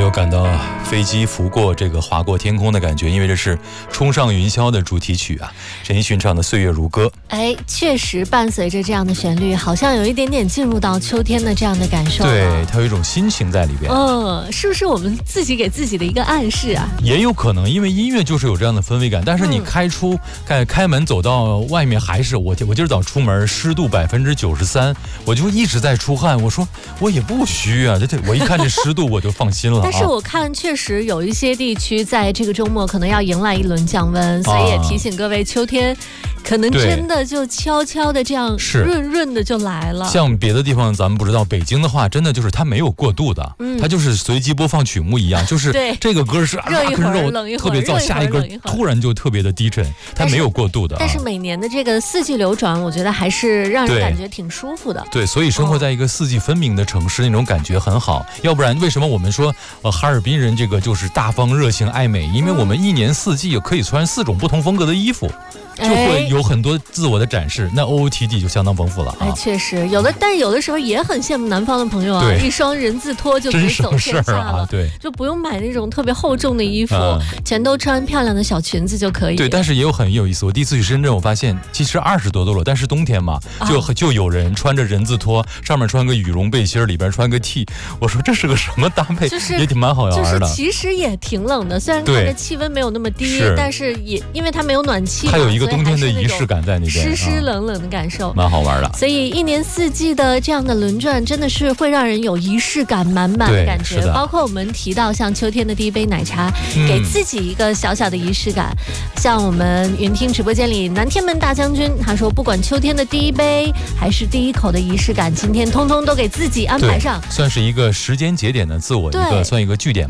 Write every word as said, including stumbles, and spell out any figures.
有感到飞机拂过这个划过天空的感觉，因为这是冲上云霄的主题曲啊，陈奕迅唱的岁月如歌。 哎，确实伴随着这样的旋律，好像有一点点进入到秋天的这样的感受。 对，它有一种心情在里边。 嗯，是不是我们自己给自己的一个暗示啊？ 也有可能，因为音乐就是有这样的氛围感，但是你开出、开、嗯、开门走到外面，还是我我今儿早出门，湿度百分之九十三，我就一直在出汗。我说我也不虚啊，这这我一看这湿度我就放心了、啊。 但是我看确实有一些地区在这个周末可能要迎来一轮降温，所以也提醒各位，秋天可能真的就悄悄的这样润润的就来了。 像别的地方咱们不知道，北京的话真的就是它没有过渡的，嗯、它就是随机播放曲目一样，就是这个歌是热一会儿冷一会儿， 特别燥，下一个突然就特别的低沉，它没有过渡的、啊。 但是每年的这个四季流转，我觉得还是让人感觉挺舒服的。 对，所以生活在一个四季分明的城市，那种感觉很好。要不然为什么我们说呃哈尔滨人这个就是大方热情爱美？因为我们一年四季也可以穿四种不同风格的衣服。就会有很多自我的展示，那 O O T D 就相当丰富了啊！ 哎，确实有的，但有的时候也很羡慕南方的朋友啊，一双人字拖就可以走天下了， 啊、对， 就不用买那种特别厚重的衣服，嗯、全都穿漂亮的小裙子就可以。 对，但是也有很有意思。我第一次去深圳，我发现其实二十多度了，但是冬天嘛，就、啊、就有人穿着人字拖，上面穿个羽绒背心，里边穿个 T， 我说这是个什么搭配？就是也挺蛮好玩的。 就是其实也挺冷的，虽然看着气温没有那么低，但是也因为它没有暖气， 它有一个冬天的仪式感在那边， 湿湿冷冷的感受， 蛮好玩的。 所以一年四季的这样的轮转，真的是会让人有仪式感满满的感觉。包括我们提到像秋天的第一杯奶茶，嗯、给自己一个小小的仪式感。像我们云听直播间里南天门大将军，他说不管秋天的第一杯还是第一口的仪式感，今天通通都给自己安排上， 算是一个时间节点的自我一个算一个据点。